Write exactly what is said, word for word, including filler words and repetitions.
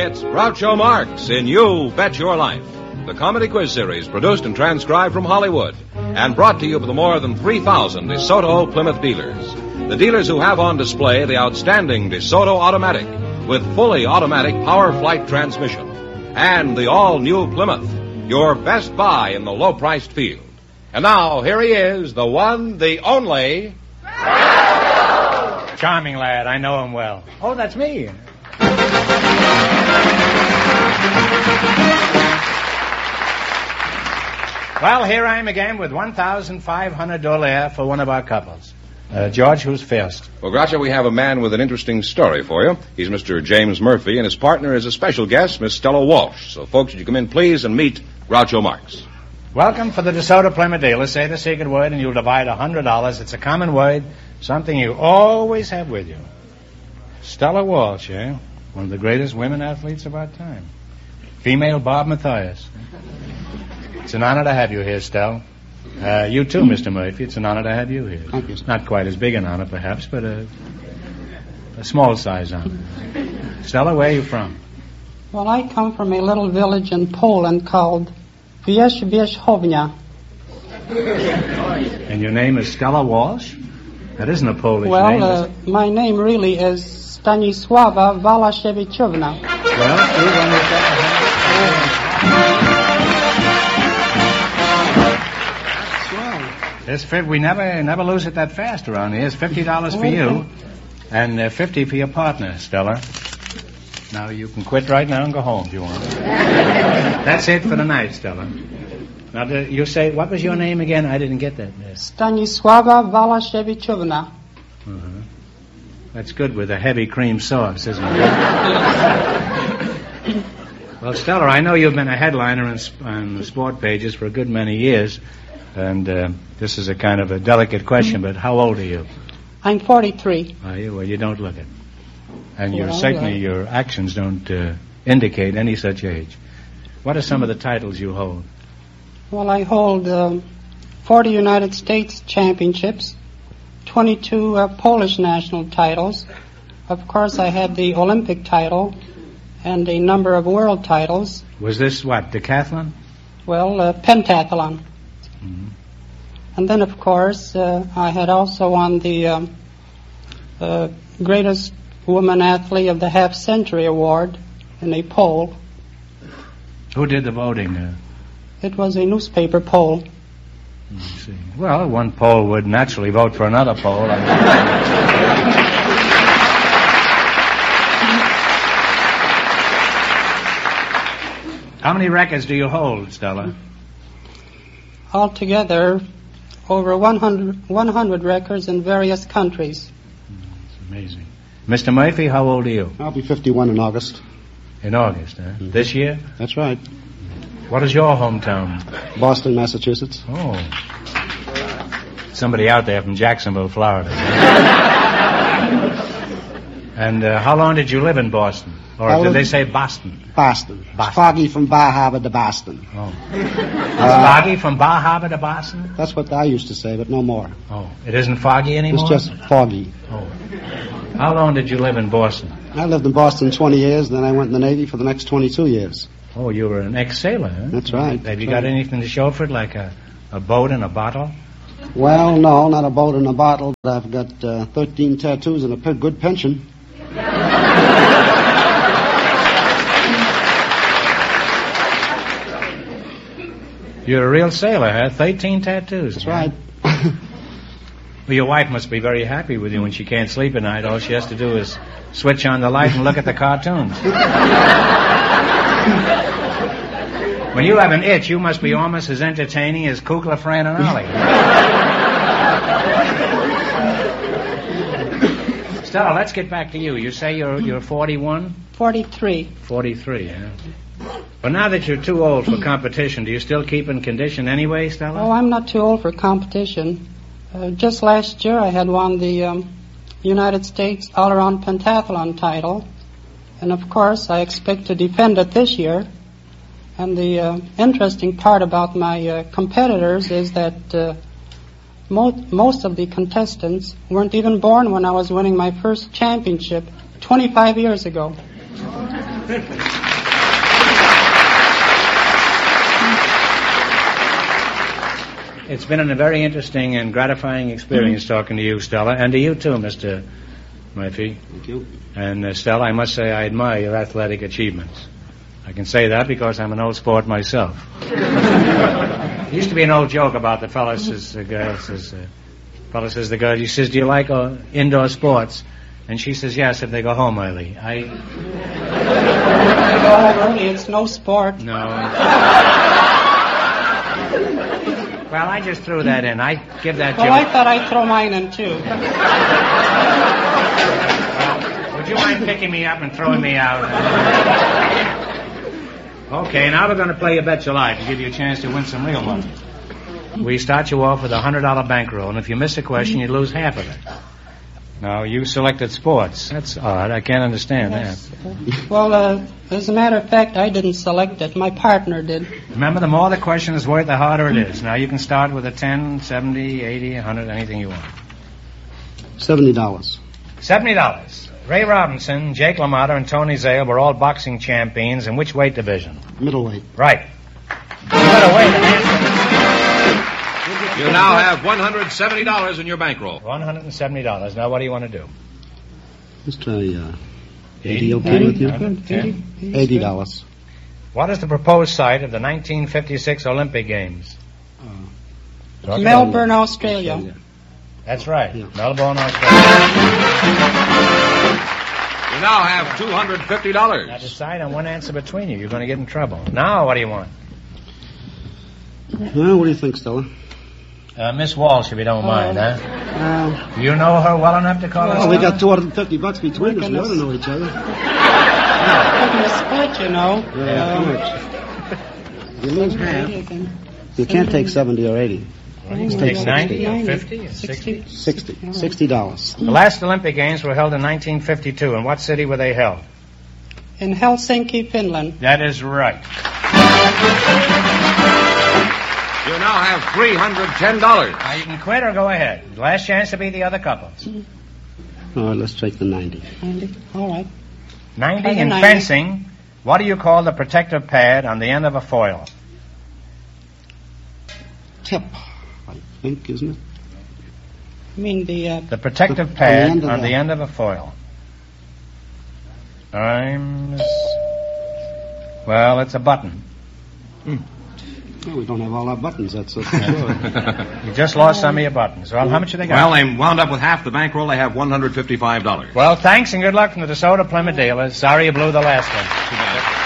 It's Groucho Marx in You Bet Your Life, the comedy quiz series produced and transcribed from Hollywood and brought to you by the more than three thousand DeSoto Plymouth dealers. The dealers who have on display the outstanding DeSoto Automatic with fully automatic power flight transmission and the all-new Plymouth, your best buy in the low-priced field. And now, here he is, the one, the only... Charming lad, I know him well. Oh, that's me. Well, here I am again with one thousand five hundred dollars for one of our couples. Uh, George, who's first? Well, Groucho, we have a man with an interesting story for you. He's Mister James Murphy, and his partner is a special guest, Miss Stella Walsh. So, folks, would you come in, please, and meet Groucho Marx. Welcome for the DeSoto Plymouth dealer. Say the secret word, and you'll divide one hundred dollars. It's a common word, something you always have with you. Stella Walsh, eh? One of the greatest women athletes of our time. Female Bob Mathias. It's an honor to have you here, Stella. Uh, you too, Mister Murphy. It's an honor to have you here. Thank you. It's not quite as big an honor, perhaps, but a, a small size honor. Stella, where are you from? Well, I come from a little village in Poland called Wierzbierzchownia. And your name is Stella Walsh? That isn't a Polish well, name. Well, uh, my name really is Stanisława Walaszewiczówna. Well, please understand. This fifty, we never never lose it that fast around here. Here's fifty dollars for you, and uh, fifty for your partner, Stella. Now you can quit right now and go home if you want. That's it for the night, Stella. Now do you say, what was your name again? I didn't get that. Stanisława Walaszewiczówna. Uh-huh. That's good with a heavy cream sauce, isn't it? Well, Stella, I know you've been a headliner on, on the sport pages for a good many years. And uh, this is a kind of a delicate question, but how old are you? I'm forty-three. Are you? Well, you don't look it. And you're Well, certainly, uh, your actions don't uh, indicate any such age. What are some of the titles you hold? Well, I hold uh, forty United States championships, twenty-two uh, Polish national titles. Of course, I had the Olympic title and a number of world titles. Was this, what, decathlon? Well, uh, pentathlon. Mm-hmm. And then, of course, uh, I had also won the um, uh, greatest woman athlete of the half century award in a poll. Who did the voting? Uh, It was a newspaper poll. let's see. Well, one poll would naturally vote for another poll. How many records do you hold, Stella? Altogether, over one hundred, one hundred records in various countries. It's amazing. Mister Murphy, how old are you? I'll be fifty-one in August. In August, huh? Mm-hmm. This year? That's right. What is your hometown? Boston, Massachusetts. Oh. Somebody out there from Jacksonville, Florida. And uh, how long did you live in Boston? Or I did lived- they say Boston? Boston. Boston. It's foggy from Bar Harbor to Boston. Oh. It's foggy from Bar Harbor to Boston? That's what I used to say, but no more. Oh. It isn't foggy anymore? It's just foggy. Oh. How long did you live in Boston? I lived in Boston twenty years, then I went in the Navy for the next twenty-two years. Oh, you were an ex-sailor, huh? That's right. Have you That's got right. anything to show for it, like a, a boat and a bottle? Well, no, not a boat in a bottle, but I've got uh, thirteen tattoos and a p- good pension. You're a real sailor, huh? Thirteen tattoos. That's huh? right. Well, your wife must be very happy with you when she can't sleep at night. All she has to do is switch on the light and look at the cartoons. When you have an itch, you must be almost as entertaining as Kugler, Fran, and Ollie. Stella, let's get back to you. You say you're you're forty-one? forty-three. forty-three, yeah. But now that you're too old for competition, do you still keep in condition anyway, Stella? Oh, I'm not too old for competition. Uh, just last year I had won the um, United States all-around pentathlon title. And of course I expect to defend it this year. And the uh, interesting part about my uh, competitors is that uh, mo- most of the contestants weren't even born when I was winning my first championship twenty-five years ago. It's been a very interesting and gratifying experience talking to you, Stella, and to you too, Mister Murphy. Thank you. And uh, Stella, I must say I admire your athletic achievements. I can say that because I'm an old sport myself. There used to be an old joke about the fellow says the girl says, uh, fellow says the girl, he says, do you like uh, indoor sports? And she says, yes, if they go home early. I... If they go home early, it's no sport. No. Well, I just threw that in. I give that Well, joke. I thought I'd throw mine in, too. Well, would you mind picking me up and throwing me out? Okay, now we're going to play You Bet Your Life to give you a chance to win some real money. We start you off with a one hundred dollar bankroll, and if you miss a question, you lose half of it. Now, you selected sports. That's odd. I can't understand Yes. that. Well, uh, as a matter of fact, I didn't select it. My partner did. Remember, the more the question is worth, the harder it is. Now, you can start with a ten, seventy, eighty, one hundred, anything you want. Seventy dollars. seventy dollars. Ray Robinson, Jake LaMotta, and Tony Zale were all boxing champions in which weight division? Middleweight. Right. You gotta wait and answer. You now have one hundred seventy dollars in your bankroll. one hundred seventy dollars. Now, what do you want to do? Let's try uh, eighty. Okay with you? Eighty. Eighty dollars. What is the proposed site of the nineteen fifty-six Olympic Games? Uh, Melbourne, Australia. That's right. Yeah. Melbourne, Australia. You now have two hundred fifty dollars. Now decide on one answer between you. You're going to get in trouble. Now, what do you want? Well, what do you think, Stella? Uh, Miss Walsh, if you don't mind, huh? Uh, You know her well enough to call her? well, we Stella? got two hundred fifty bucks between us. We ought to know each other. Taking a split, you know. Yeah, Um, how much? You lose half. You can't take seventy or eighty. Well, you can Take take ninety or ninety. fifty or sixty. Sixty. Sixty dollars. The last Olympic Games were held in nineteen fifty-two. In what city were they held? In Helsinki, Finland. That is right. You now have three hundred ten dollars. Now, you can quit or go ahead. Last chance to beat the other couples. All right, let's take the ninety. ninety. All right. ninety Try the in ninety. fencing. What do you call the protective pad on the end of a foil? Tip, I think, isn't it? I mean the... Uh, The protective On the pad end of on the- the end of a foil. I'm... Well, it's a button. Well, we don't have all our buttons, that's for sure. You just lost some of your buttons. Well, how much have they got? Well, they wound up with half the bankroll. They have one hundred fifty-five dollars. Well, thanks and good luck from the DeSoto Plymouth dealers. Sorry you blew the last one.